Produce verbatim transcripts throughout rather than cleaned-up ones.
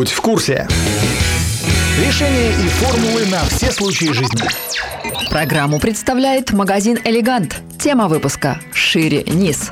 Будь в курсе. Решения и формулы на все случаи жизни. Программу представляет магазин «Элегант». Тема выпуска «Шире низ».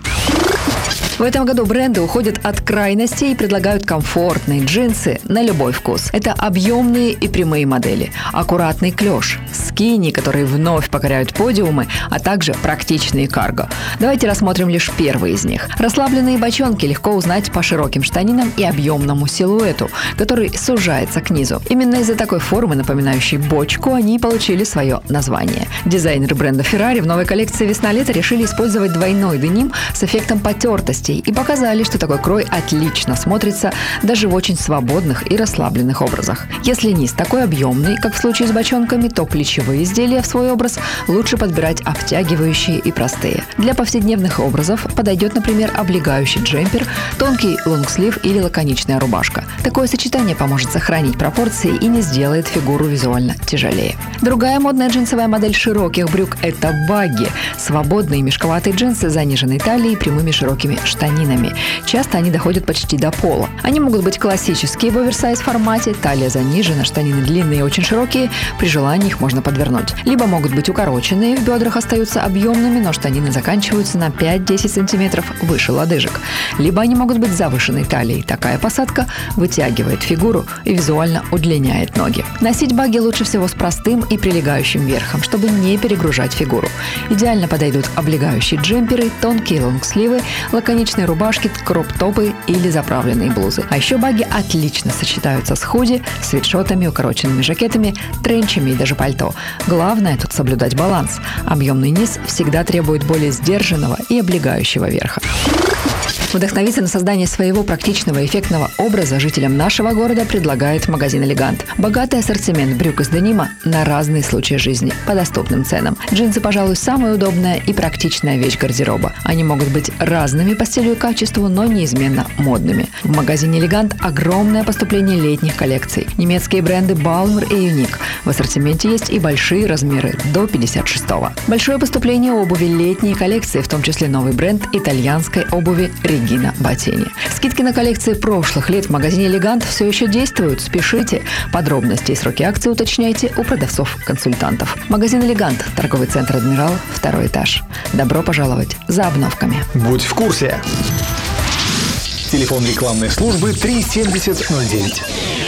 В этом году бренды уходят от крайностей и предлагают комфортные джинсы на любой вкус. Это объемные и прямые модели, аккуратный клеш, скини, которые вновь покоряют подиумы, а также практичные карго. Давайте рассмотрим лишь первые из них. Расслабленные бочонки легко узнать по широким штанинам и объемному силуэту, который сужается к низу. Именно из-за такой формы, напоминающей бочку, они получили свое название. Дизайнеры бренда Ferrari в новой коллекции весна-лето решили использовать двойной деним с эффектом потертости и показали, что такой крой отлично смотрится даже в очень свободных и расслабленных образах. Если низ такой объемный, как в случае с бочонками, то плечевые изделия в свой образ лучше подбирать обтягивающие и простые. Для повседневных образов подойдет, например, облегающий джемпер, тонкий лонгслив или лаконичная рубашка. Такое сочетание поможет сохранить пропорции и не сделает фигуру визуально тяжелее. Другая модная джинсовая модель широких брюк – это багги. Свободные мешковатые джинсы с заниженной талией и прямыми широкими штанинами. Часто они доходят почти до пола. Они могут быть классические в оверсайз формате, талия занижена, штанины длинные и очень широкие, при желании их можно подвернуть. Либо могут быть укороченные, в бедрах остаются объемными, но штанины заканчиваются на пять-десять сантиметров выше лодыжек. Либо они могут быть завышенной талией. Такая посадка вытягивает фигуру и визуально удлиняет ноги. Носить багги лучше всего с простым и прилегающим верхом, чтобы не перегружать фигуру. Идеально подойдут облегающие джемперы, тонкие лонгсливы, лаконичные рубашки, кроп-топы или заправленные блузы. А еще багги отлично сочетаются с худи, свитшотами, укороченными жакетами, тренчами и даже пальто. Главное тут соблюдать баланс. Объемный низ всегда требует более сдержанного и облегающего верха. Вдохновиться на создание своего практичного и эффектного образа жителям нашего города предлагает магазин «Элегант». Богатый ассортимент брюк из денима на разные случаи жизни по доступным ценам. Джинсы, пожалуй, самая удобная и практичная вещь гардероба. Они могут быть разными по стилю и качеству, но неизменно модными. В магазине «Элегант» огромное поступление летних коллекций. Немецкие бренды «Балмер» и «Юник». В ассортименте есть и большие размеры до пятьдесят шестого. Большое поступление обуви, летние коллекции, в том числе новый бренд итальянской обуви Regina Bottini. Скидки на коллекции прошлых лет в магазине «Элегант» все еще действуют. Спешите. Подробности и сроки акции уточняйте у продавцов-консультантов. Магазин «Элегант», торговый центр «Адмирал», второй этаж. Добро пожаловать за обновками. Будь в курсе. Телефон рекламной службы три семьдесят ноль девять.